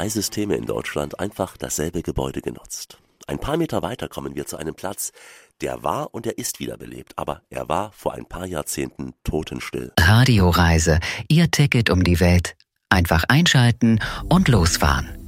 2 Systeme in Deutschland einfach dasselbe Gebäude genutzt. Ein paar Meter weiter kommen wir zu einem Platz, der war und er ist wiederbelebt, aber er war vor ein paar Jahrzehnten totenstill. Radioreise, Ihr Ticket um die Welt. Einfach einschalten und losfahren.